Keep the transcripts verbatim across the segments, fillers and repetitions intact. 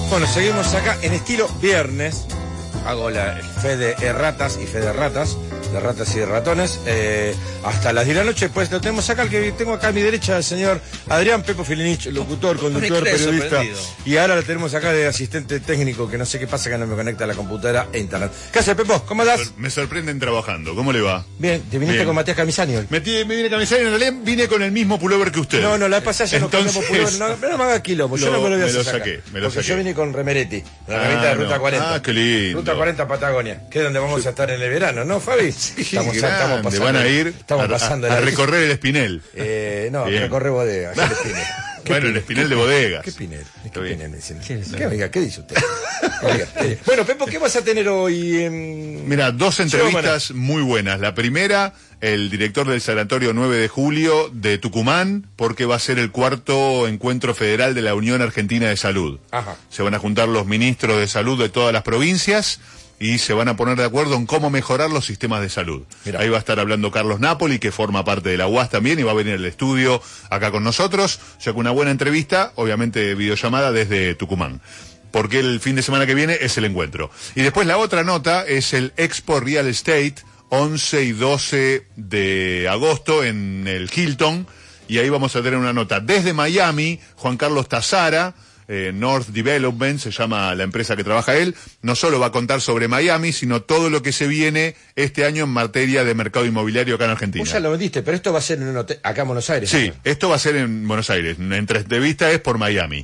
Bueno, seguimos acá en estilo viernes. Hago la fe de erratas y fe de ratas, de ratas y de ratones, eh, hasta las diez de la noche. Pues lo tenemos acá, el que tengo acá a mi derecha, el señor Adrián Pepo Filinich, locutor, conductor, periodista. Y ahora lo tenemos acá de asistente técnico, que no sé qué pasa que no me conecta a la computadora e internet. ¿Qué hace, Pepo? ¿Cómo andás? Me sorprenden trabajando. ¿Cómo le va? Bien, te viniste Bien. con Matías Camisani hoy. Me, me vine Camisani, en realidad vine con el mismo pullover que usted. No, no, la pasada ya Entonces, no cambiamos pullover. No, no me haga quilombo, yo lo- no me lo voy a me lo hacer saqué, acá, me lo porque saqué. yo vine con Remeretti, la Ah, camita de Ruta no. cuarenta. Ah, qué lindo. Ruta cuarenta Patagonia, que es donde vamos a estar en el verano, ¿no, Fabi? Sí, estamos, grande. estamos pasando, Van a ir estamos a, pasando a- la- a recorrer el Espinel. Eh, no, Bien. recorre bodega, el Espinel. ¿Qué Bueno, el Pinel? Espinel ¿Qué de Pinel? bodegas. ¿Qué Pinel? ¿Qué Está bien. Pinel? Me dicen. ¿Qué es eso? ¿Qué, oiga, ¿qué dice usted? Oiga, eh, bueno, Pepo, ¿qué vas a tener hoy en... Mira, dos entrevistas muy buenas. La primera, el director del Sanatorio nueve de julio de Tucumán, porque va a ser el cuarto encuentro federal de la Unión Argentina de Salud. Ajá. Se van a juntar los ministros de salud de todas las provincias y se van a poner de acuerdo en cómo mejorar los sistemas de salud. Mirá. Ahí va a estar hablando Carlos Napoli, que forma parte de la U A S también, y va a venir al estudio acá con nosotros. O sea que una buena entrevista, obviamente videollamada desde Tucumán, porque el fin de semana que viene es el encuentro. Y después la otra nota es el Expo Real Estate, once y doce de agosto en el Hilton, y ahí vamos a tener una nota desde Miami. Juan Carlos Tazara, eh, North Development, se llama la empresa que trabaja él, no solo va a contar sobre Miami, sino todo lo que se viene este año en materia de mercado inmobiliario acá en Argentina. Vos ya lo vendiste, pero esto va a ser en un hotel, acá en Buenos Aires. Sí, ¿no? esto va a ser en Buenos Aires. Nuestra entrevista es por Miami.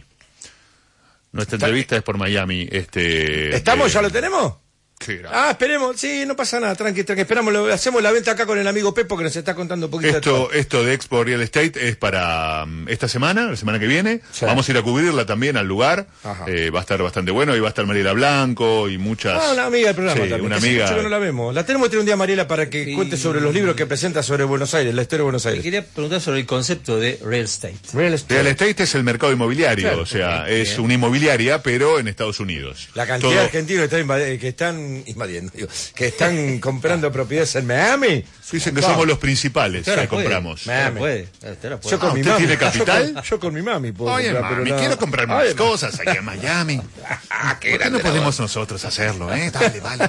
Nuestra Está- entrevista es por Miami. Este, ¿Estamos? de- ¿Ya lo tenemos? Qué grande. Ah, esperemos, sí, no pasa nada, tranqui, tranqui, esperamos, lo- hacemos la venta acá con el amigo Pepo que nos está contando un poquito de Esto, todo. esto de Expo Real Estate es para um, esta semana, la semana que viene. Sí. Vamos a ir a cubrirla también al lugar. Ajá. Eh, va a estar bastante bueno. Y va a estar Mariela Blanco y muchas... Ah, una amiga del programa Sí, también. una que hace amiga. mucho que no la vemos. La tenemos que tener un día, Mariela, para que Sí. cuente sobre los libros que presenta sobre Buenos Aires, la historia de Buenos Te Aires. quería preguntar sobre el concepto de real estate. Real Estate. Real Estate es el mercado inmobiliario, Claro, o sea, ok, es bien. una inmobiliaria, pero en Estados Unidos. La cantidad Todo- de argentinos que están, invadi- que están invadiendo, digo, que están comprando propiedades en Miami. Dicen que Claro. somos los principales Usted ahora que puede, compramos. usted ahora Miami. puede, usted ahora puede. Yo con Ah, mi ¿usted mami. tiene capital? Yo con, yo con mi mami puedo Oye, comprar, mami, pero no- quiero comprar Ay, más cosas aquí en Miami. Ah, qué ¿Por qué grande no la podemos nosotros hacerlo, eh? Dale, vale.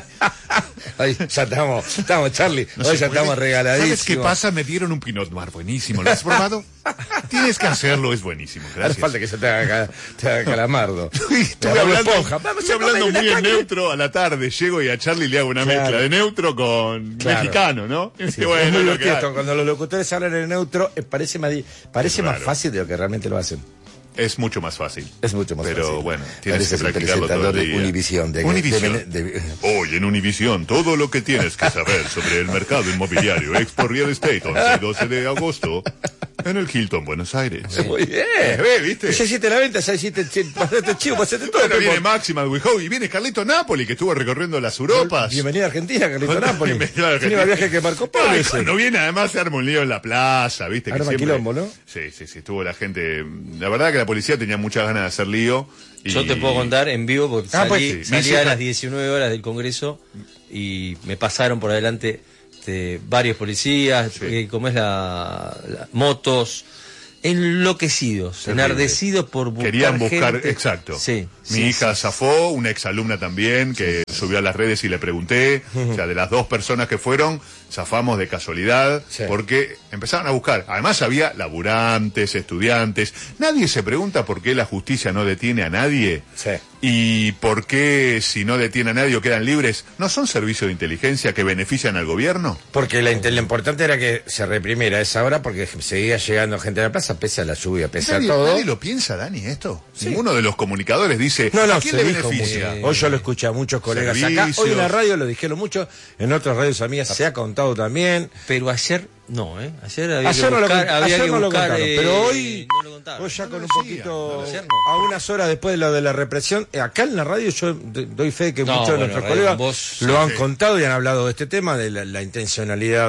Ay, ya estamos, estamos, Charlie. No Hoy se ya puede. estamos regaladísimos. ¿Sabes qué pasa? Me dieron un Pinot Noir buenísimo. ¿Lo has probado? Tienes que hacerlo, es buenísimo. Hace Gracias. falta que se te haga, ca- te haga calamardo. Estuve Te hago hablando, esponja. Vamos a estoy hablando comer muy una en caña. neutro a la tarde. Llego y a Charlie le hago una Claro. mezcla de neutro con Claro. mexicano, ¿no? Y Sí, bueno, es muy lo que divertido. hay. Cuando los locutores hablan en neutro, eh, parece más, di- parece Es más raro. fácil de lo que realmente lo hacen. Es mucho más fácil. Es mucho más Pero fácil. bueno, tienes Pareces que el practicarlo todo presentador el de día. Univisión. De, Univisión. de- de- Hoy en Univisión, todo lo que tienes que saber sobre el mercado inmobiliario Expo Real Estate, once y doce de agosto, en el Hilton, Buenos Aires. Muy bien. Ve, ¿viste? Ya hiciste la venta, ya hiciste, chi- pasaste chivo, pasaste todo. Ahora Pepo. viene Máxima Duijó y viene Carlito Napoli, que estuvo recorriendo las Europas. Bienvenida a Argentina, Carlito Napoli. Bienvenido a Argentina. Tiene más viaje que Marco Polo. Ay, ese. cuando viene además se arma un lío en la plaza, ¿viste? Que Arma siempre- quilombo, ¿no? Sí, sí, sí, estuvo la gente... La verdad que la policía tenía muchas ganas de hacer lío. Y... Yo te puedo contar en vivo porque Ah, salí, pues sí. salí Mi a hija- las diecinueve horas del Congreso y me pasaron por adelante este, varios policías, Sí. eh, como es la, la- motos, enloquecidos, Terrible. enardecidos por buscar Querían buscar, gente. exacto. Sí, Mi sí, hija sí, zafó, una exalumna también, que subió a las redes y le pregunté. O sea, de las dos personas que fueron, zafamos de casualidad, Sí. porque empezaron a buscar. Además había laburantes, estudiantes. Nadie se pregunta por qué la justicia no detiene a nadie. Sí. ¿Y por qué si no detiene a nadie o quedan libres, no son servicios de inteligencia que benefician al gobierno? Porque la, inte- lo importante era que se reprimiera a esa hora porque seguía llegando gente a la plaza, pese a la lluvia, pese ¿Nadie, a todo. nadie lo piensa, Dani, esto? Ninguno de los comunicadores dice, No, no, ¿a quién se le dijo beneficia? mucho. Hoy yo lo escuché a muchos colegas acá. Servicios. Hoy en la radio lo dijeron mucho, en otras radios amigas se ha contado también. Pero ayer no, ¿eh? Ayer había Ayer que no lo, buscar, cont- había ayer que no lo buscar, contaron, eh, pero hoy, no lo contaron. hoy ya No con lo un decían, poquito, no lo decían. a unas horas después de lo de la represión, eh, acá en la radio yo d- doy fe que No, muchos de bueno, nuestros Radio colegas Vos, lo sí, han sí. contado y han hablado de este tema, de la, la intencionalidad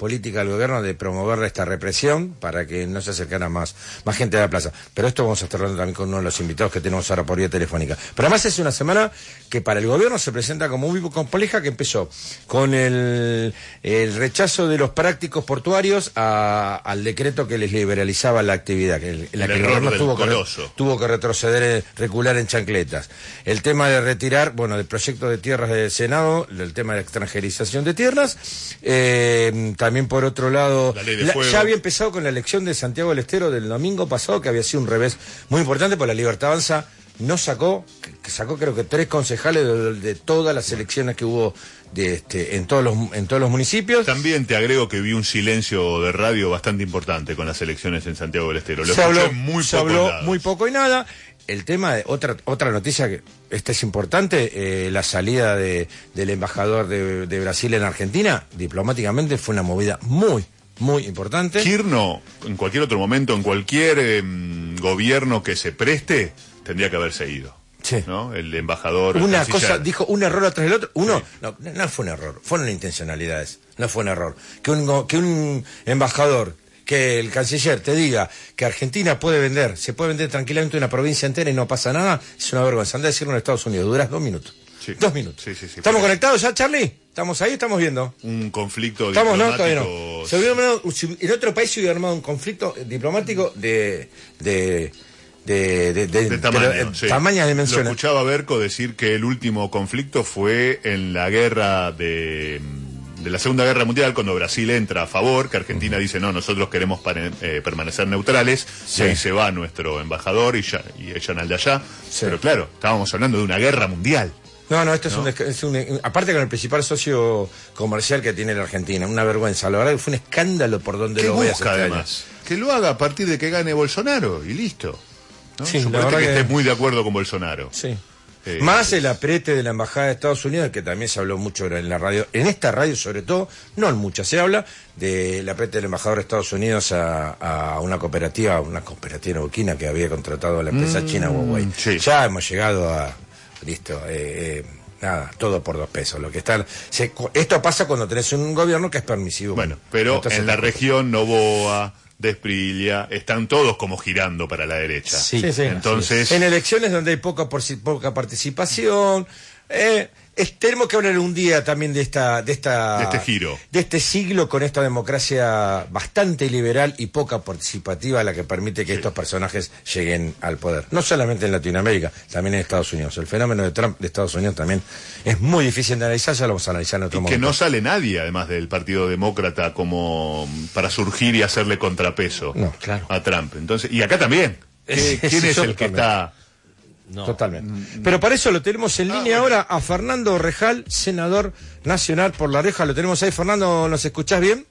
política del gobierno de promover esta represión para que no se acercara más, más gente a la plaza. Pero esto vamos a estar hablando también con uno de los invitados que tenemos ahora por vía telefónica. Pero además es una semana que para el gobierno se presenta como muy compleja, que empezó con el, el rechazo de los prácticos portuarios a, al decreto que les liberalizaba la actividad, que el, la el que el gobierno tuvo que, tuvo que retroceder, recular en chancletas. El tema de retirar, bueno, del proyecto de tierras del Senado, el tema de la extranjerización de tierras, eh, también por otro lado, la la, ya había empezado con la elección de Santiago del Estero del domingo pasado, que había sido un revés muy importante, porque la Libertad Avanza no sacó, que sacó creo que tres concejales de, de todas las elecciones que hubo de este, en todos los en todos los municipios. También te agrego que vi un silencio de radio bastante importante con las elecciones en Santiago del Estero. Lo se escuché habló, muy se poco habló lados. muy poco y nada. El tema de otra otra noticia que esta es importante, eh, la salida de, del embajador de, de Brasil en Argentina, diplomáticamente fue una movida muy muy importante. Kirchner, en cualquier otro momento, en cualquier eh, gobierno que se preste, tendría que haberse ido. Sí. ¿No? El embajador. Una el cosa, dijo un error atrás del otro. Uno, sí. no, no fue un error, fueron intencionalidades, no fue un error. Que un, que un embajador, que el canciller te diga que Argentina puede vender, se puede vender tranquilamente una provincia entera y no pasa nada, es una vergüenza. Anda a decirlo en Estados Unidos, duras dos minutos. Sí. Dos minutos. Sí, sí, sí, ¿Estamos pero... conectados ya, Charlie? ¿Estamos ahí? ¿Estamos viendo? Un conflicto ¿Estamos, diplomático... no? Todavía no. Se hubiera armado, en otro país se hubiera armado un conflicto diplomático de... de De, de, de, de tamaño, de, de sí. tamañas dimensiones. Lo escuchaba a Berco decir que el último conflicto fue en la guerra de, de la Segunda Guerra Mundial, cuando Brasil entra a favor, que Argentina uh-huh. dice, no, nosotros queremos pare, eh, permanecer neutrales, sí. y ahí se va nuestro embajador y, ya, y echan al de allá. Sí. Pero claro, estábamos hablando de una guerra mundial. No, no, esto es, ¿no? Un, es un... Aparte con el principal socio comercial que tiene la Argentina, una vergüenza. La verdad que fue un escándalo por donde lo veas. ¿Qué busca, además? Que lo haga a partir de que gane Bolsonaro y listo. ¿No? Sí, Suponete que, que que estés muy de acuerdo con Bolsonaro. Sí. Eh, Más el apriete de la Embajada de Estados Unidos, que también se habló mucho en la radio, en esta radio sobre todo, no en muchas, se habla del apriete del embajador de Estados Unidos a, a una cooperativa, una cooperativa neuquina que había contratado a la empresa mm, china Huawei. Sí. Ya hemos llegado a, listo, eh, eh, nada, todo por dos pesos. Lo que está, se, esto pasa cuando tenés un gobierno que es permisivo. Bueno, pero entonces, en la región Noboa, Despriglia, están todos como girando para la derecha. Sí, sí, sí. Entonces, sí. En elecciones donde hay poca, poca participación, eh, es, tenemos que hablar un día también de esta, de esta, de este giro, de este siglo con esta democracia bastante liberal y poca participativa, la que permite que sí. estos personajes lleguen al poder. No solamente en Latinoamérica, también en Estados Unidos. El fenómeno de Trump de Estados Unidos también es muy difícil de analizar, ya lo vamos a analizar en otro y momento. Que no sale nadie, además del Partido Demócrata, como para surgir y hacerle contrapeso no, claro. a Trump. Entonces, y acá también. ¿Qué, ¿Quién es el que está? No. Totalmente. Pero para eso lo tenemos en ah, línea bueno. ahora a Fernando Rejal, senador nacional por La Rioja. Lo tenemos ahí. Fernando, ¿nos escuchás bien?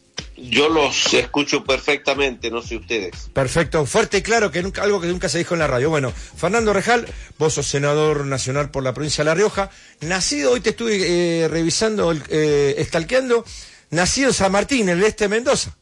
Yo los escucho perfectamente, no sé ustedes. Perfecto, fuerte y claro, que nunca, algo que nunca se dijo en la radio. Bueno, Fernando Rejal, vos sos senador nacional por la provincia de La Rioja. Nacido, hoy te estuve eh, revisando, eh, estalqueando, nacido en San Martín, en el este de Mendoza.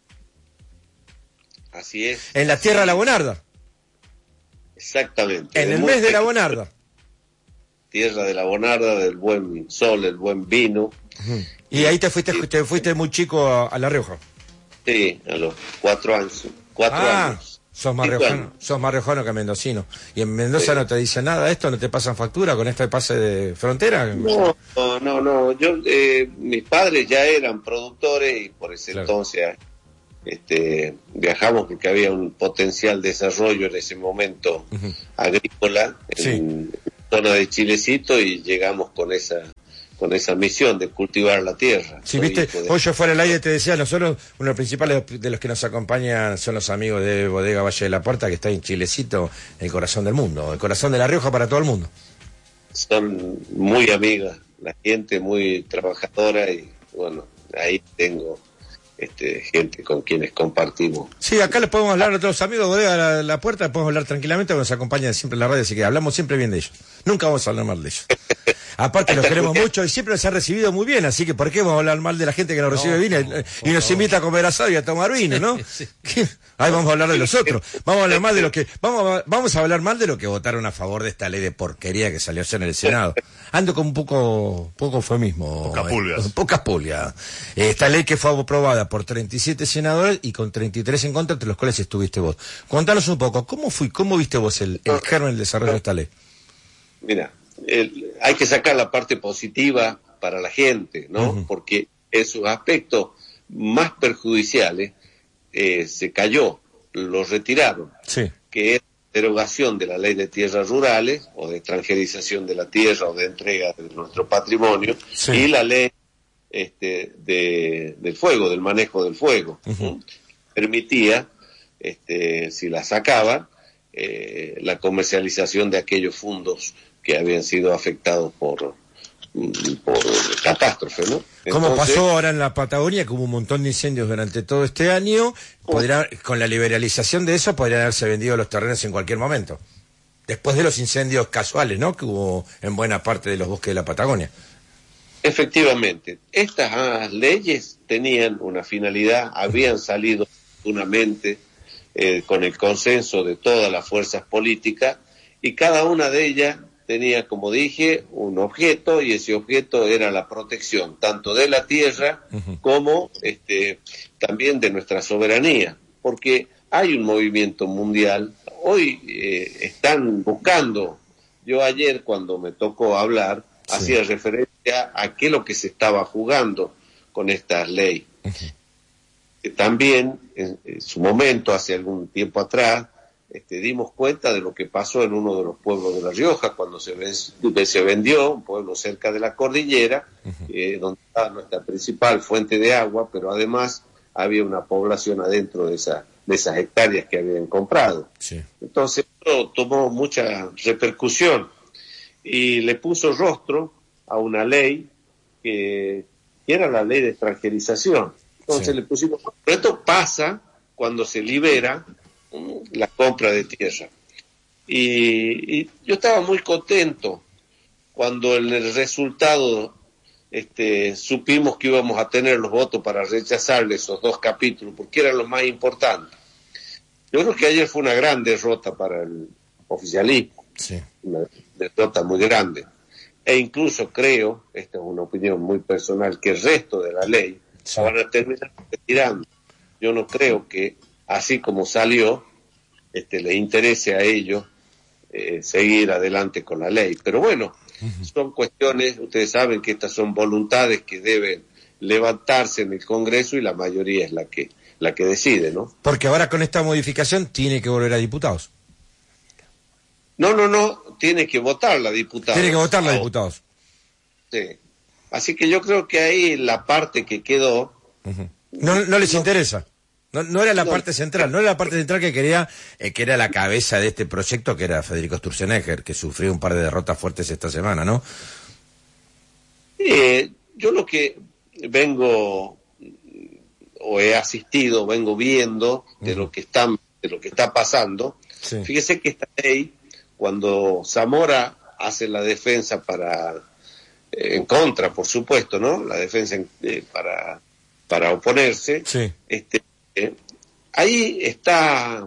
Así es. En la tierra de la Bonarda. Exactamente. En el mes de la Bonarda. Tierra de la Bonarda, del buen sol, el buen vino. Uh-huh. Y ahí te fuiste, te fuiste muy chico a, a La Rioja. Sí, a los cuatro años. Cuatro ah, años. Sos más riojano, sos más riojano que mendocino. ¿Y en Mendoza sí. no te dicen nada de esto? ¿No te pasan factura con este pase de frontera? No, no, no. no. Yo, eh, mis padres ya eran productores y por ese claro. entonces... Este, viajamos porque había un potencial desarrollo en ese momento uh-huh. agrícola en sí. zona de Chilecito y llegamos con esa con esa misión de cultivar la tierra. Sí, viste, de... hoy yo fuera al aire te decía, nosotros, uno de los principales de los que nos acompañan son los amigos de Bodega Valle de la Puerta, que está en Chilecito, el corazón del mundo, el corazón de La Rioja para todo el mundo. Son muy amigas, la gente muy trabajadora y bueno, ahí tengo Este, gente con quienes compartimos. Sí, acá les podemos hablar a todos los amigos de Bodega la, la Puerta, podemos hablar tranquilamente, porque nos acompañan siempre en la radio, así que hablamos siempre bien de ellos. Nunca vamos a hablar mal de ellos. Aparte los queremos mucho y siempre nos han recibido muy bien, así que ¿por qué vamos a hablar mal de la gente que nos recibe no, bien y, y nos invita a comer asado y a tomar vino, ¿no? Sí. Ahí vamos a hablar de los otros. Vamos a hablar mal de lo que vamos a, vamos a hablar mal de lo que votaron a favor de esta ley de porquería que salió ayer en el Senado. Ando con un poco poco eufemismo. Pocas pulgas. Eh, pocas pulgas. Eh, esta ley que fue aprobada por treinta y siete senadores y con treinta y tres en contra, entre los cuales estuviste vos. Contanos un poco, ¿cómo fui, cómo viste vos el, el germen del desarrollo de esta ley? Mira, el, hay que sacar la parte positiva para la gente, ¿no? Uh-huh. Porque en sus aspectos más perjudiciales eh, se cayó, lo retiraron, sí. Que es derogación de la ley de tierras rurales o de extranjerización de la tierra o de entrega de nuestro patrimonio, sí. Y la ley este, de, del fuego, del manejo del fuego. Uh-huh. Permitía, este, si la sacaba, eh, la comercialización de aquellos fondos que habían sido afectados por, por catástrofe, ¿no? Como pasó ahora en la Patagonia, que hubo un montón de incendios durante todo este año, podría, con la liberalización de eso podrían haberse vendido los terrenos en cualquier momento. Después de los incendios casuales, ¿no?, que hubo en buena parte de los bosques de la Patagonia. Efectivamente, estas ah, leyes tenían una finalidad, habían salido oportunamente eh, con el consenso de todas las fuerzas políticas y cada una de ellas tenía, como dije, un objeto y ese objeto era la protección tanto de la tierra uh-huh. como este, también de nuestra soberanía, porque hay un movimiento mundial, hoy eh, están buscando, yo ayer cuando me tocó hablar, sí. hacía referencia a qué es lo que se estaba jugando con esta ley. Uh-huh. Que también, en, en su momento, hace algún tiempo atrás, Este, dimos cuenta de lo que pasó en uno de los pueblos de La Rioja cuando se, ven, se vendió, un pueblo cerca de la cordillera, uh-huh. eh, donde estaba nuestra principal fuente de agua, pero además había una población adentro de, esa, de esas hectáreas que habían comprado. Sí. Entonces esto tomó mucha repercusión y le puso rostro a una ley que, que era la ley de extranjerización. Entonces sí. le pusimos, pero esto pasa cuando se libera la compra de tierra. Y, y yo estaba muy contento cuando en el resultado este, supimos que íbamos a tener los votos para rechazarle esos dos capítulos, porque eran los más importantes. Yo creo que ayer fue una gran derrota para el oficialismo, sí. una derrota muy grande. E incluso creo, esta es una opinión muy personal, que el resto de la ley sí. la van a terminar retirando. Yo no creo que así como salió, este, le interese a ellos eh, seguir adelante con la ley. Pero bueno, uh-huh. son cuestiones, ustedes saben que estas son voluntades que deben levantarse en el Congreso y la mayoría es la que la que decide, ¿no? Porque ahora con esta modificación tiene que volver a diputados. No, no, no, tiene que votar la diputada. Tiene que votar la diputados. Sí. Así que yo creo que ahí la parte que quedó... Uh-huh. No, no les no, interesa. No, no era la no, parte central, no era la parte central que quería, eh, que era la cabeza de este proyecto, que era Federico Sturzenegger, que sufrió un par de derrotas fuertes esta semana, ¿no? Eh, yo lo que vengo, o he asistido, vengo viendo de uh-huh. lo que está, de lo que está pasando. Sí. Fíjese que esta ley, cuando Zamora hace la defensa para, eh, en contra, por supuesto, ¿no? La defensa en, eh, para, para oponerse, sí. este, Eh, ahí está.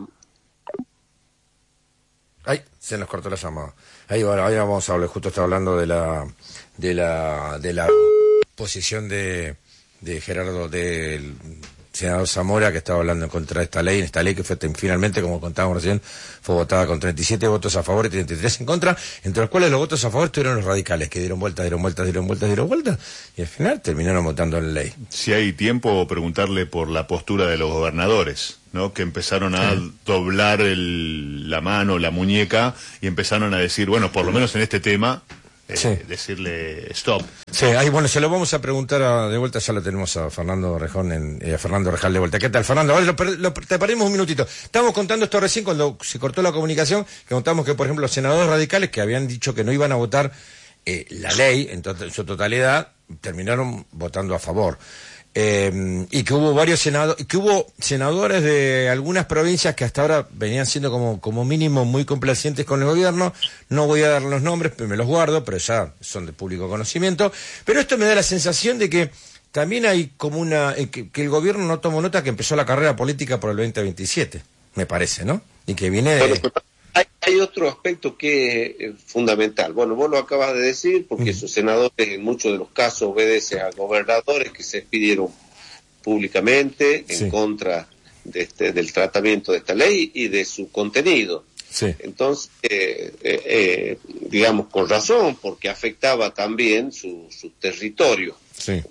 Ay, se nos cortó la llamada. Ahí, bueno, ahí vamos a hablar, justo estaba hablando de la de la de la posición de, de Gerardo, del senador Zamora, que estaba hablando en contra de esta ley, esta ley que fue finalmente, como contábamos recién, fue votada con treinta y siete votos a favor y treinta y tres en contra, entre los cuales los votos a favor estuvieron los radicales, que dieron vueltas, dieron vueltas, dieron vueltas, dieron vueltas, y al final terminaron votando la ley. Si hay tiempo, preguntarle por la postura de los gobernadores, ¿no? Que empezaron a sí. doblar el, la mano, la muñeca, y empezaron a decir, bueno, por lo menos en este tema, eh, sí. decirle stop. Sí, ahí bueno, se lo vamos a preguntar a, de vuelta, ya lo tenemos a Fernando Rejón, en, eh, a Fernando Rejal de vuelta. ¿Qué tal, Fernando? Ahora lo, lo, te paremos un minutito. Estábamos contando esto recién cuando se cortó la comunicación, que contamos que, por ejemplo, los senadores radicales que habían dicho que no iban a votar eh, la ley en, to en su totalidad, terminaron votando a favor. Eh, y que hubo varios senadores, que hubo senadores de algunas provincias que hasta ahora venían siendo como, como mínimo muy complacientes con el gobierno. No voy a dar los nombres, pero me los guardo, pero ya son de público conocimiento. Pero esto me da la sensación de que también hay como una, eh, que, que el gobierno no tomó nota que empezó la carrera política por el veinte veintisiete, me parece, ¿no? Y que viene de... Bueno, hay, hay otro aspecto que es eh, fundamental. Bueno, vos lo acabas de decir, porque uh-huh. esos senadores en muchos de los casos obedecen a gobernadores que se expidieron públicamente en sí. contra de este, del tratamiento de esta ley y de su contenido. Sí. Entonces, eh, eh, eh, digamos con razón, porque afectaba también su, su territorio. Sí.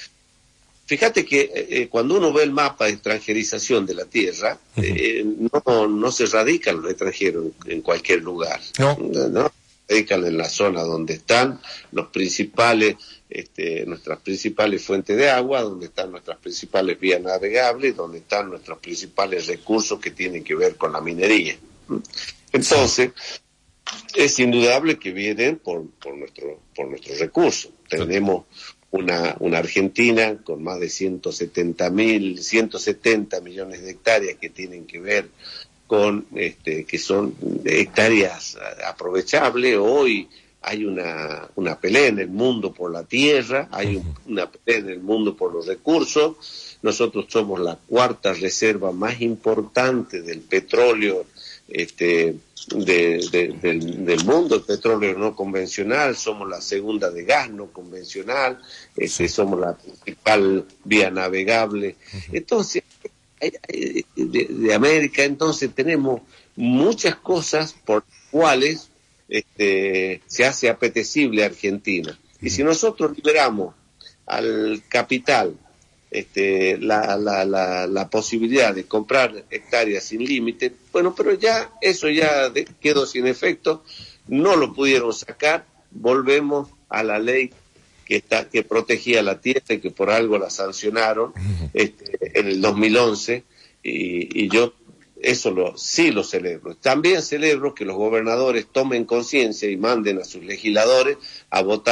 Fíjate que eh, cuando uno ve el mapa de extranjerización de la tierra, uh-huh. eh, no, no se radican los extranjeros en cualquier lugar. No. ¿no? Se radican en la zona donde están los principales, este, nuestras principales fuentes de agua, donde están nuestras principales vías navegables, donde están nuestros principales recursos que tienen que ver con la minería. Entonces, sí. es indudable que vienen por, por, nuestro, por nuestros recursos. Tenemos una, una Argentina con más de ciento setenta mil, ciento setenta millones de hectáreas que tienen que ver con, este, que son hectáreas aprovechables. Hoy hay una, una pelea en el mundo por la tierra, hay un, una pelea en el mundo por los recursos. Nosotros somos la cuarta reserva más importante del petróleo este, de, de, del, del mundo, el petróleo no convencional. Somos la segunda de gas no convencional, este, somos la principal vía navegable. Entonces, de, de América, entonces tenemos muchas cosas por cuales este, se hace apetecible Argentina. Y si nosotros liberamos al capital Este, la, la, la, la posibilidad de comprar hectáreas sin límite, bueno, pero ya eso ya de, quedó sin efecto, no lo pudieron sacar, volvemos a la ley que está que protegía la tierra y que por algo la sancionaron este, en el dos mil once, y, y yo eso lo sí lo celebro. También celebro que los gobernadores tomen conciencia y manden a sus legisladores a votar